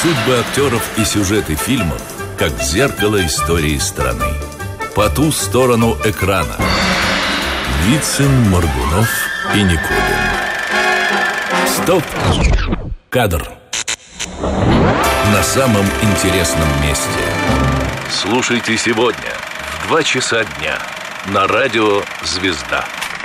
Судьбы актеров и сюжеты фильмов, как зеркало истории страны. По ту сторону экрана. Вицин, Моргунов и Никулин. Стоп! Кадр. На самом интересном месте. Слушайте сегодня в 2 часа дня на радио «Звезда».